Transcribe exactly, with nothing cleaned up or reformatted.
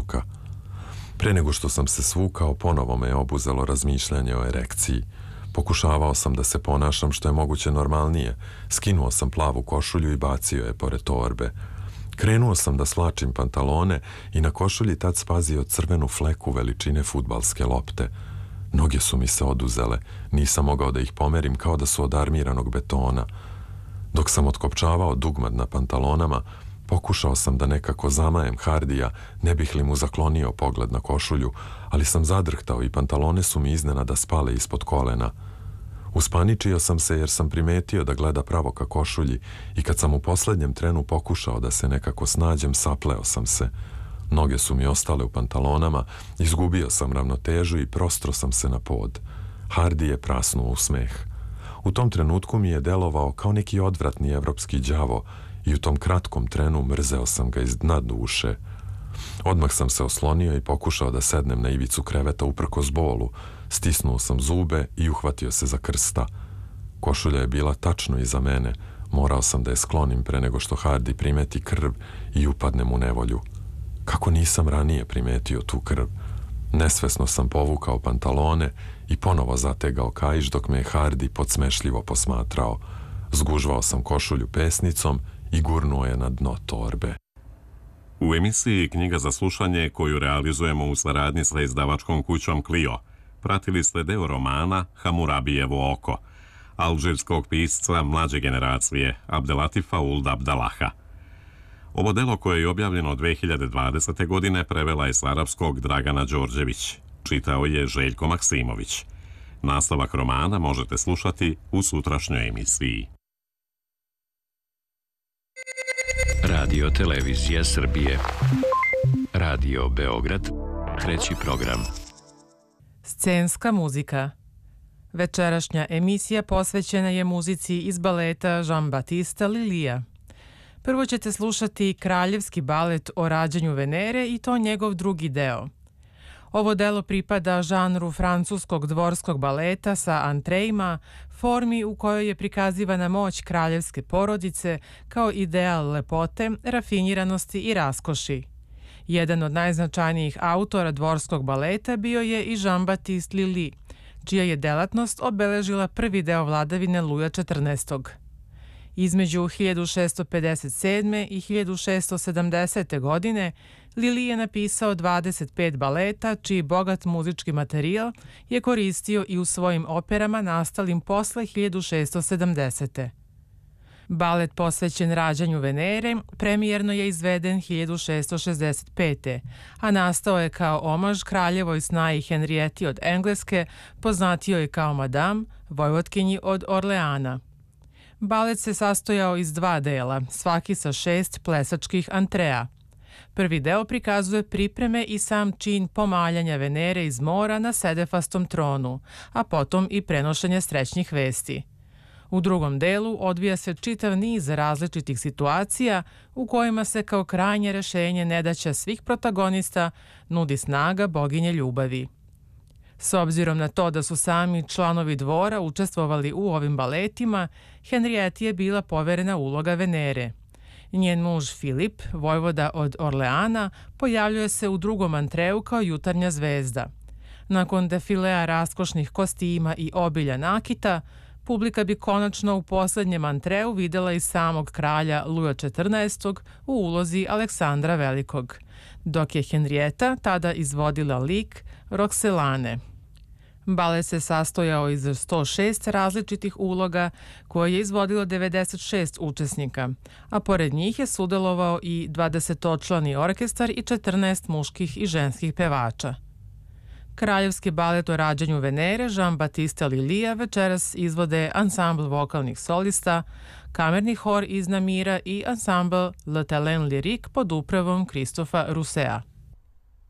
šoka. Pre nego što sam se svukao, ponovo me je obuzelo razmišljanje o erekciji. Pokušavao sam da se ponašam što je moguće normalnije. Skinuo sam plavu košulju i bacio je pored torbe. Krenuo sam da slačim pantalone i na košulji tad spazio crvenu fleku veličine fudbalske lopte. Noge su mi se oduzele, nisam mogao da ih pomerim kao da su od armiranog betona. Dok sam otkopčavao dugmad na pantalonama, pokušao sam da nekako zamajem Hardija, ne bih li mu zaklonio pogled na košulju, ali sam zadrhtao i pantalone su mi iznenada spale ispod kolena. Uspaničio sam se jer sam primetio da gleda pravo ka košulji i kad sam u poslednjem trenu pokušao da se nekako snađem, sapleo sam se. Noge su mi ostale u pantalonama, izgubio sam ravnotežu i prostro sam se na pod. Hardi je prasnuo u smeh. U tom trenutku mi je delovao kao neki odvratni evropski đavo i u tom kratkom trenu mrzeo sam ga iz dna duše. Odmah sam se oslonio i pokušao da sednem na ivicu kreveta uprkos bolu. Stisnuo sam zube i uhvatio se za krsta. Košulja je bila tačno iza mene. Morao sam da je sklonim pre nego što Hardi primeti krv i upadnem u nevolju. Kako nisam ranije primetio tu krv? Nesvesno sam povukao pantalone i ponovo zategao kaiš dok me je Hardi podsmešljivo posmatrao. Zgužvao sam košulju pesnicom i gurnuo je na dno torbe. U emisiji Knjiga za slušanje, koju realizujemo u saradnji sa izdavačkom kućom Clio, pratili ste deo romana Hamurabijevo oko, alžirskog pisca mlađe generacije Abdelatifa Ould Abdalaha. Ovo delo, koje je objavljeno dve hiljade dvadesete. godine, prevela je s arapskog Dragana Đorđević. Čitao je Željko Maksimović. Nastavak romana možete slušati u sutrašnjoj emisiji. Radio Televizija Srbije. Radio Beograd. Treći program. Scenska muzika. Večerašnja emisija posvećena je muzici iz baleta Jean-Baptista Lullyja. Prvo ćete slušati kraljevski balet o rađanju Venere i to njegov drugi deo. Ovo delo pripada žanru francuskog dvorskog baleta sa antrejima, formi u kojoj je prikazivana moć kraljevske porodice kao ideal lepote, rafiniranosti i raskoši. Jedan od najznačajnijih autora dvorskog baleta bio je i Jean-Baptiste Lully, čija je delatnost obeležila prvi deo vladavine Luja četrnaestog. Između hiljadu šesto pedeset sedme. i hiljadu šesto sedamdesete. godine Lully je napisao dvadeset pet baleta, čiji bogat muzički materijal je koristio i u svojim operama nastalim posle hiljadu šesto sedamdesete. Balet posvećen rađanju Venere premijerno je izveden hiljadu šesto šezdeset pete. a nastao je kao omaž kraljevoj snaji Henrijeti od Engleske, poznatio je kao Madame, vojvotkinji od Orleana. Balet se sastojao iz dva dela, svaki sa šest plesačkih antrea. Prvi deo prikazuje pripreme i sam čin pomaljanja Venere iz mora na sedefastom tronu, a potom i prenošenje srećnih vesti. U drugom delu odvija se čitav niz različitih situacija u kojima se kao krajnje rešenje nedaća svih protagonista nudi snaga boginje ljubavi. S obzirom na to da su sami članovi dvora učestvovali u ovim baletima, Henrijeti je bila poverena uloga Venere. Njen muž Filip, vojvoda od Orleana, pojavljuje se u drugom antreu kao jutarnja zvezda. Nakon defilea raskošnih kostima i obilja nakita, publika bi konačno u poslednjem antreu videla i samog kralja Luja četrnaestog. u ulozi Aleksandra Velikog, dok je Henrijeta tada izvodila lik Roxelane. Balet se sastojao iz sto šest različitih uloga koje je izvodilo devedeset šest učesnika, a pored njih je sudelovao i dvadesetočlani orkestar i četrnaest muških i ženskih pevača. Kraljevski balet o rađanju Venere Jean-Baptista Lullyja večeras izvode ansambl vokalnih solista, kamerni hor iz Namira i ansambl Le Talent Lyrique pod upravom Kristofa Rusea.